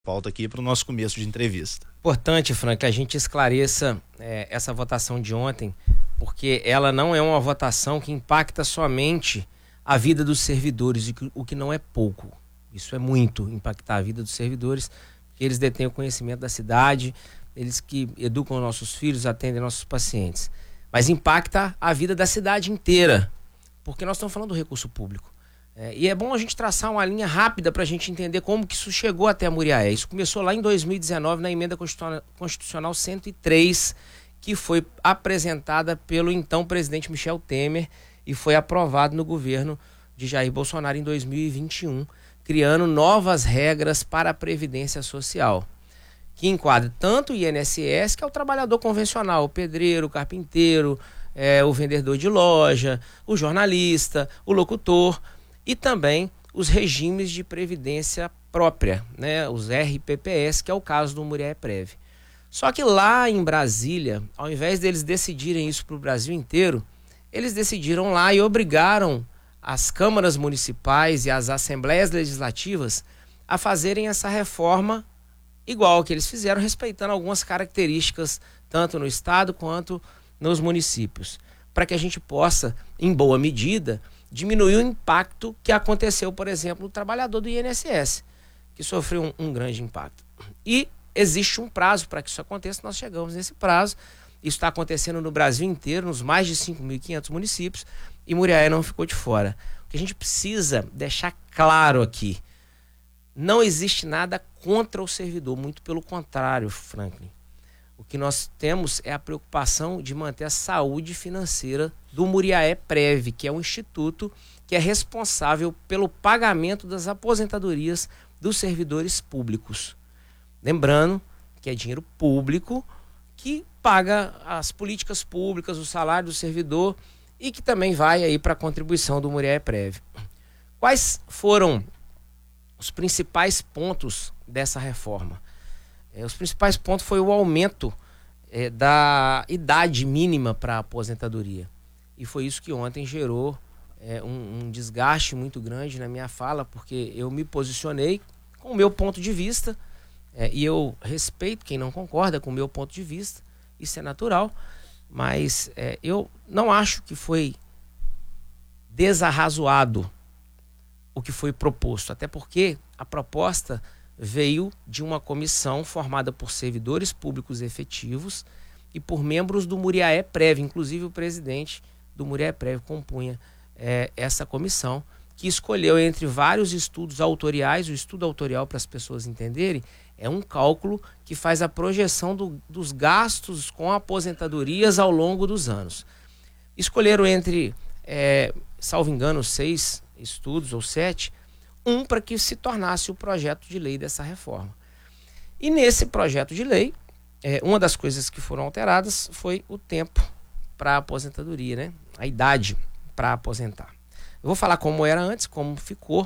Pauta aqui para o nosso começo de entrevista. Importante, Frank, que a gente esclareça essa votação de ontem, porque ela não é uma votação que impacta somente a vida dos servidores, o que não é pouco. Isso é muito, impactar a vida dos servidores, porque eles detêm o conhecimento da cidade, eles que educam nossos filhos, atendem nossos pacientes. Mas impacta a vida da cidade inteira, porque nós estamos falando do recurso público. E é bom a gente traçar uma linha rápida para a gente entender como que isso chegou até a Muriaé. Isso começou lá em 2019, na emenda constitucional 103, que foi apresentada pelo então presidente Michel Temer e foi aprovado no governo de Jair Bolsonaro em 2021, criando novas regras para a Previdência Social, que enquadra tanto o INSS, que é o trabalhador convencional, o pedreiro, o carpinteiro, o vendedor de loja, o jornalista, o locutor, e também os regimes de previdência própria, né, os RPPS, que é o caso do Muriaé-Prev. Só que lá em Brasília, ao invés deles decidirem isso para o Brasil inteiro, eles decidiram lá e obrigaram as câmaras municipais e as assembleias legislativas a fazerem essa reforma igual que eles fizeram, respeitando algumas características, tanto no estado quanto nos municípios, para que a gente possa, em boa medida, diminuir o impacto que aconteceu, por exemplo, no trabalhador do INSS, que sofreu um grande impacto. E existe um prazo para que isso aconteça, nós chegamos nesse prazo. Isso está acontecendo no Brasil inteiro, nos mais de 5.500 municípios, e Muriaé não ficou de fora. O que a gente precisa deixar claro aqui, não existe nada contra o servidor, muito pelo contrário, Franklin. O que nós temos é a preocupação de manter a saúde financeira do Muriaé-Prev, que é um instituto que é responsável pelo pagamento das aposentadorias dos servidores públicos. Lembrando que é dinheiro público que paga as políticas públicas, o salário do servidor e que também vai aí para a contribuição do Muriaé-Prev. Quais foram os principais pontos dessa reforma? Os principais pontos foi o aumento da idade mínima para a aposentadoria. E foi isso que ontem gerou um desgaste muito grande na minha fala, porque eu me posicionei com o meu ponto de vista, e eu respeito quem não concorda com o meu ponto de vista, isso é natural, mas eu não acho que foi desarrazoado o que foi proposto, até porque a proposta veio de uma comissão formada por servidores públicos efetivos e por membros do Muriaé-Prev, inclusive o presidente do Muriaé-Prev compunha essa comissão, que escolheu entre vários estudos autoriais. O estudo autorial, para as pessoas entenderem, é um cálculo que faz a projeção dos gastos com aposentadorias ao longo dos anos. Escolheram entre, salvo engano, 6 estudos ou 7, para que se tornasse o projeto de lei dessa reforma. E nesse projeto de lei, uma das coisas que foram alteradas foi o tempo para a aposentadoria, né? A idade para aposentar. Eu vou falar como era antes, como ficou,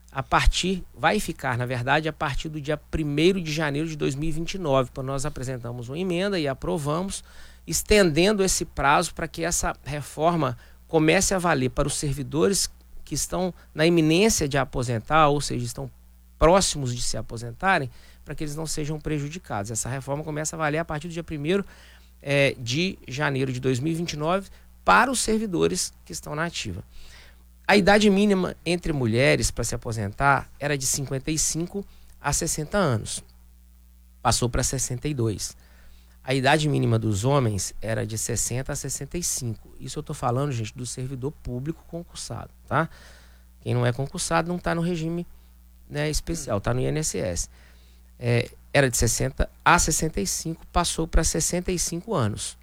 vai ficar, na verdade, a partir do dia 1º de janeiro de 2029, quando nós apresentamos uma emenda e aprovamos, estendendo esse prazo para que essa reforma comece a valer para os servidores que estão na iminência de aposentar, ou seja, estão próximos de se aposentarem, para que eles não sejam prejudicados. Essa reforma começa a valer a partir do dia 1º de janeiro de 2029 para os servidores que estão na ativa. A idade mínima entre mulheres para se aposentar era de 55 a 60 anos. Passou para 62. A idade mínima dos homens era de 60 a 65. Isso eu estou falando, gente, do servidor público concursado, tá? Quem não é concursado não está no regime, né, especial, está no INSS. Era de 60 a 65, passou para 65 anos.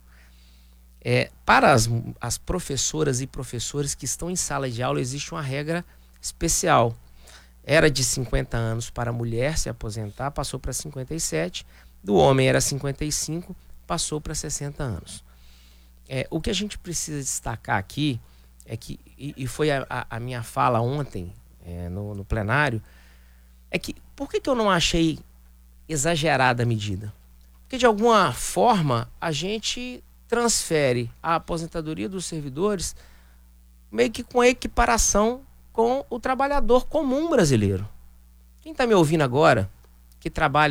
Para as professoras e professores que estão em sala de aula, existe uma regra especial. Era de 50 anos para a mulher se aposentar, passou para 57. Do homem era 55, passou para 60 anos. O que a gente precisa destacar aqui é que, e foi a minha fala ontem no plenário, é que por que eu não achei exagerada a medida? Porque de alguma forma a gente transfere a aposentadoria dos servidores meio que com equiparação com o trabalhador comum brasileiro. Quem está me ouvindo agora, que trabalha